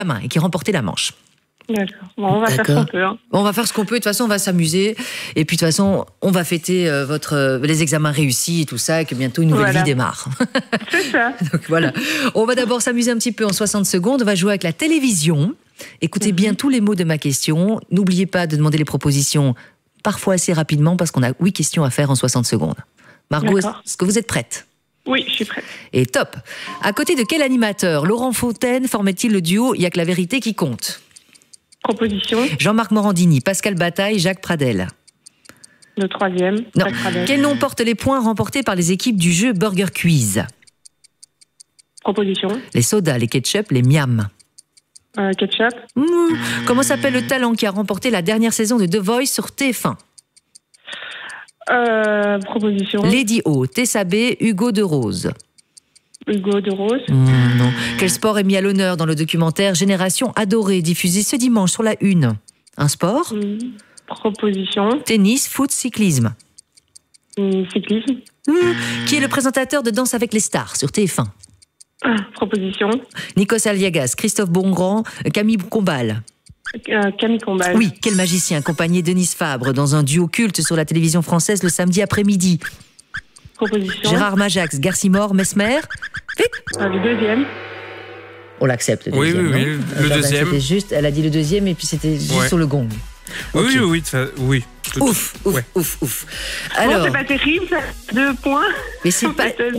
main et qui remportait la manche. D'accord. Bon, on va faire ce qu'on peut. Hein. On va faire ce qu'on peut. De toute façon, on va s'amuser. Et puis, de toute façon, on va fêter les examens réussis et tout ça, et que bientôt une nouvelle vie démarre. C'est ça. Donc voilà. On va d'abord s'amuser un petit peu en 60 secondes. On va jouer avec la télévision. Écoutez bien tous les mots de ma question. N'oubliez pas de demander les propositions parfois assez rapidement parce qu'on a 8 questions à faire en 60 secondes. Margot, est-ce que vous êtes prête ? Oui, je suis prête. Et top. À côté de quel animateur Laurent Fontaine formait-il le duo Il y a que la vérité qui compte ? Proposition. Jean-Marc Morandini, Pascal Bataille, Jacques Pradel. Le troisième. Non. Jacques Pradel. Quel nom portent les points remportés par les équipes du jeu Burger Quiz ? Proposition. Les sodas, les ketchup, les miams. Ketchup. Comment s'appelle le talent qui a remporté la dernière saison de The Voice sur TF1 ? Proposition. Lady O, Tessa B, Hugo de Rose. Hugo de Rose. Non. Quel sport est mis à l'honneur dans le documentaire Génération Adorée, diffusé ce dimanche sur la Une ? Un sport ? Proposition. Tennis, foot, cyclisme. Cyclisme. Qui est le présentateur de Danse avec les stars sur TF1 ? Proposition. Nikos Aliagas, Christophe Bongrand, Camille Combal. Camille Combal. Oui, quel magicien accompagné Denise Fabre dans un duo culte sur la télévision française le samedi après-midi ? Proposition. Gérard Majax, Garcimore, Mesmer. Vite. Le deuxième. On l'accepte, le deuxième. Oui, le deuxième. C'était juste, elle a dit le deuxième et puis c'était juste sur le gong. Okay. Oui. Ouf. Alors, bon, c'est pas terrible, ça. 2 points. Mais c'est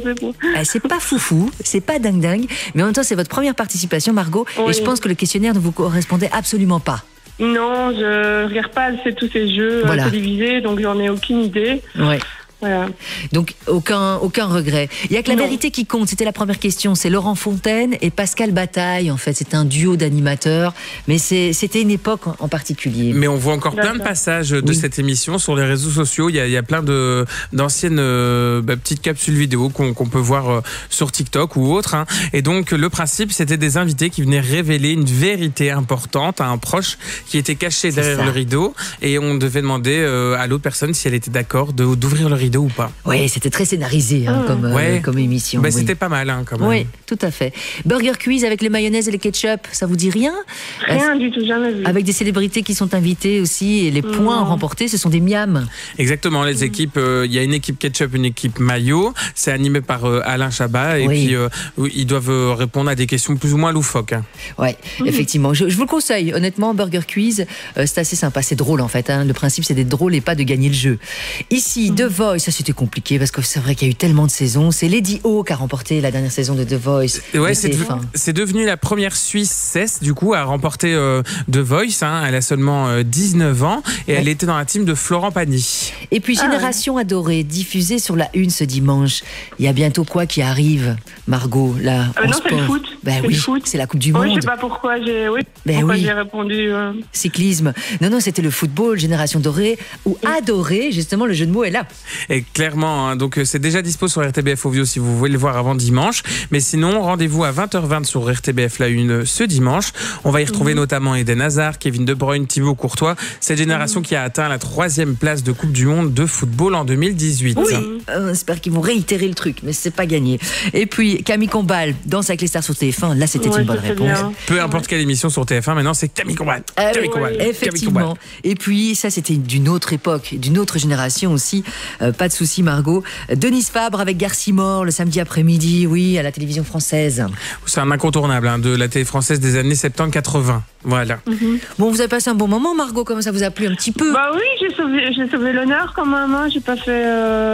pas foufou, c'est pas dingue, mais en même temps, c'est votre première participation, Margot, et je pense que le questionnaire ne vous correspondait absolument pas. Non, je regarde pas tous ces jeux télévisés, donc j'en ai aucune idée. Ouais. Voilà. Donc, aucun regret. Il y a que la vérité qui compte. C'était la première question. C'est Laurent Fontaine et Pascal Bataille. En fait, c'est un duo d'animateurs. Mais c'était une époque en particulier. Mais on voit encore plein de passages de cette émission sur les réseaux sociaux. Il y a plein d'anciennes petites capsules vidéo qu'on peut voir sur TikTok ou autre. Hein. Et donc, le principe, c'était des invités qui venaient révéler une vérité importante à un proche qui était caché derrière le rideau. Et on devait demander à l'autre personne si elle était d'accord d'ouvrir le rideau ou pas. Oui, c'était très scénarisé comme émission. C'était pas mal quand même. Oui, tout à fait. Burger Quiz avec les mayonnaises et les ketchup, ça vous dit rien ? Rien du tout, jamais vu. Avec des célébrités qui sont invitées aussi et les points remportés, ce sont des miams. Exactement, les équipes, il y a une équipe ketchup, une équipe mayo, c'est animé par Alain Chabat et puis ils doivent répondre à des questions plus ou moins loufoques. Hein. Oui, effectivement. Je vous le conseille, honnêtement, Burger Quiz, c'est assez sympa, c'est drôle en fait. Hein. Le principe, c'est d'être drôle et pas de gagner le jeu. Ici, The Voice, ça c'était compliqué parce que c'est vrai qu'il y a eu tellement de saisons. C'est Lady O qui a remporté la dernière saison de The Voice. Ouais, c'est devenu la première Suisse du coup à remporter The Voice. Hein. Elle a seulement 19 ans et elle était dans la team de Florent Pagny. Et puis Génération Adorée, diffusée sur la Une ce dimanche. Il y a bientôt quoi qui arrive, Margot, là non, c'est le foot. Le foot, c'est la Coupe du Monde. Je sais pas pourquoi j'ai répondu. Cyclisme. Non, c'était le football, Génération Dorée ou Adorée, justement, le jeu de mots est là. Et clairement, hein, donc c'est déjà dispo sur RTBF Ovio si vous voulez le voir avant dimanche. Mais sinon, rendez-vous à 20h20 sur RTBF La Une ce dimanche. On va y retrouver notamment Eden Hazard, Kevin De Bruyne, Thibaut Courtois. Cette génération qui a atteint la 3e place de Coupe du Monde de football en 2018. Oui, on espère qu'ils vont réitérer le truc, mais c'est pas gagné. Et puis Camille Combal, Danse avec les stars sur TF1. Là, c'était une bonne réponse. Bien. Peu importe quelle émission sur TF1, maintenant c'est Camille Combal. Effectivement. Et puis ça, c'était d'une autre époque, d'une autre génération aussi. Pas de souci, Margot. Denise Fabre avec Garcimore le samedi après-midi, à la télévision française. C'est un incontournable de la télé française des années 70-80. Voilà. Bon, vous avez passé un bon moment, Margot. Comment ça vous a plu un petit peu ? Bah oui, j'ai sauvé l'honneur quand même. Hein. J'ai pas fait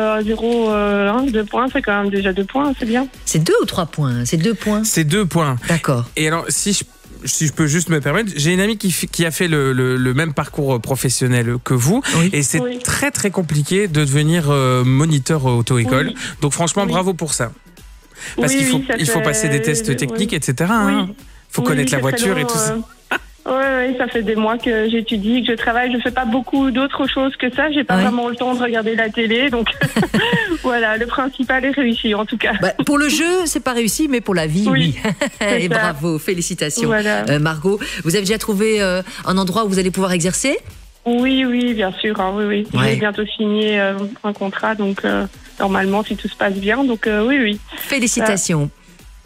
2 points. C'est quand même déjà 2 points, c'est bien. C'est 2 ou 3 points ? C'est 2 points. C'est 2 points. D'accord. Et alors, si je peux juste me permettre, j'ai une amie qui a fait le même parcours professionnel que vous, et c'est très très compliqué de devenir moniteur auto-école. Donc franchement, bravo pour ça. Parce qu'il faut passer des tests techniques, etc. Il faut connaître la voiture et tout ça. Oui, ça fait des mois que j'étudie, que je travaille. Je fais pas beaucoup d'autres choses que ça. J'ai pas vraiment le temps de regarder la télé. Donc voilà, le principal est réussi en tout cas. Pour le jeu, c'est pas réussi, mais pour la vie, oui. Et bravo, félicitations. Voilà. Margot, vous avez déjà trouvé un endroit où vous allez pouvoir exercer ? Oui, bien sûr. Hein, oui. Je vais bientôt signer un contrat, donc normalement, si tout se passe bien. Donc oui. Félicitations.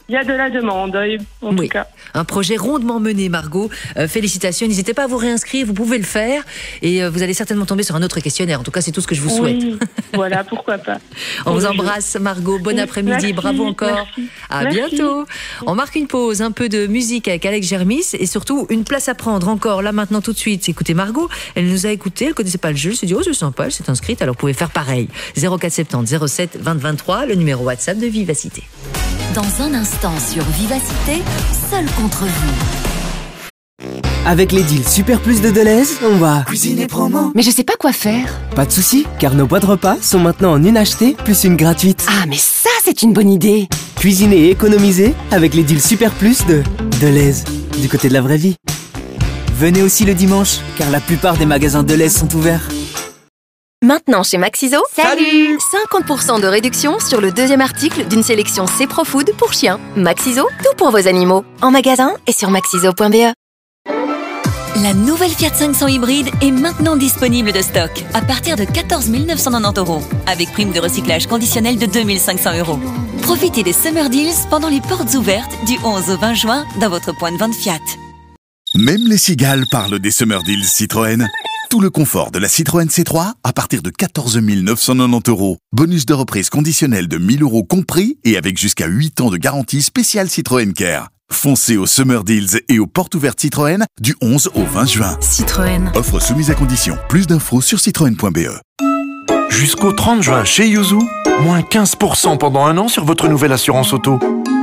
il y a de la demande, en tout cas. Un projet rondement mené, Margot. Félicitations. N'hésitez pas à vous réinscrire, vous pouvez le faire. Et vous allez certainement tomber sur un autre questionnaire. En tout cas, c'est tout ce que je vous souhaite. Oui, voilà, pourquoi pas. On vous embrasse, Margot. Bon après-midi. Merci, bravo encore. Merci. À bientôt. On marque une pause, un peu de musique avec Alex Germis et surtout une place à prendre encore là maintenant tout de suite. Écoutez Margot, elle nous a écouté, elle connaissait pas le jeu, elle s'est dit oh c'est sympa, elle s'est inscrite, alors vous pouvez faire pareil. 0470 07 20 23, le numéro WhatsApp de Vivacité. Dans un instant sur Vivacité, seul contre vous. Avec les deals Super Plus de Deleuze, on va cuisiner promo. Mais je sais pas quoi faire. Pas de soucis, car nos boîtes repas sont maintenant en une achetée plus une gratuite. Ah mais ça c'est une bonne idée. Cuisiner et économiser avec les deals Super Plus de Deleuze, du côté de la vraie vie. Venez aussi le dimanche, car la plupart des magasins Deleuze sont ouverts. Maintenant chez Maxiso, Salut 50% de réduction sur le deuxième article d'une sélection C-Pro-Food pour chiens. Maxiso, tout pour vos animaux. En magasin et sur maxiso.be. La nouvelle Fiat 500 hybride est maintenant disponible de stock à partir de 14 990 €, avec prime de recyclage conditionnelle de 2 500 €. Profitez des Summer Deals pendant les portes ouvertes du 11 au 20 juin dans votre point de vente Fiat. Même les cigales parlent des Summer Deals Citroën. Tout le confort de la Citroën C3 à partir de 14 990 €. Bonus de reprise conditionnel de 1 000 € compris et avec jusqu'à 8 ans de garantie spéciale Citroën Care. Foncez aux Summer Deals et aux portes ouvertes Citroën du 11 au 20 juin. Citroën. Offre soumise à condition. Plus d'infos sur citroën.be. Jusqu'au 30 juin chez Yuzu, moins 15% pendant un an sur votre nouvelle assurance auto.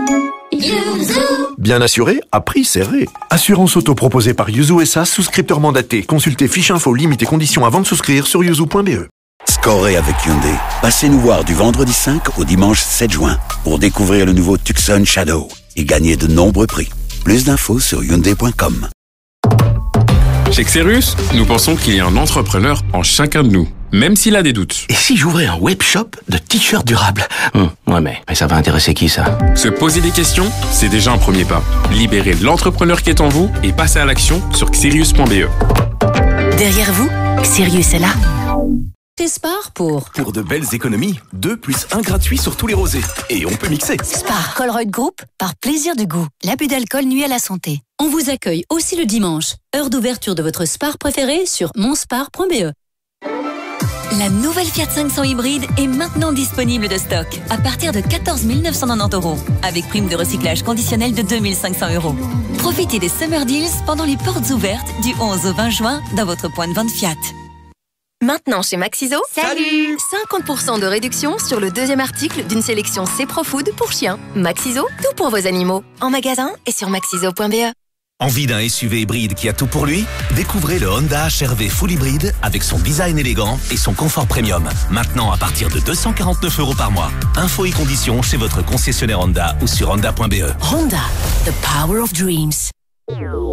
Bien assuré, à prix serré. Assurance auto proposée par Yuzu SA, souscripteur mandaté. Consultez fiche info, limites et conditions avant de souscrire sur yuzu.be. Scorez avec Hyundai. Passez nous voir du vendredi 5 au dimanche 7 juin pour découvrir le nouveau Tucson Shadow et gagner de nombreux prix. Plus d'infos sur hyundai.com. Chez Xerus, nous pensons qu'il y a un entrepreneur en chacun de nous, même s'il a des doutes. Et si j'ouvrais un webshop de t-shirts durables? Ouais, mais ça va intéresser qui, ça? Se poser des questions, c'est déjà un premier pas. Libérez l'entrepreneur qui est en vous et passez à l'action sur xerius.be. Derrière vous, Sirius est là. Spar pour de belles économies, 2 plus 1 gratuit sur tous les rosés. Et on peut mixer. Spar Colruyt Group, par plaisir du goût. L'abus d'alcool nuit à la santé. On vous accueille aussi le dimanche. Heure d'ouverture de votre Spar préféré sur monspar.be. La nouvelle Fiat 500 hybride est maintenant disponible de stock à partir de 14 990 €, avec prime de recyclage conditionnelle de 2 500 €. Profitez des Summer Deals pendant les portes ouvertes du 11 au 20 juin dans votre point de vente Fiat. Maintenant chez Maxiso, 50% de réduction sur le deuxième article d'une sélection C-Pro-Food pour chiens. Maxiso, tout pour vos animaux. En magasin et sur maxiso.be. Envie d'un SUV hybride qui a tout pour lui? Découvrez le Honda HR-V Full Hybride avec son design élégant et son confort premium. Maintenant à partir de 249 € par mois. Infos et conditions chez votre concessionnaire Honda ou sur honda.be. Honda, the power of dreams.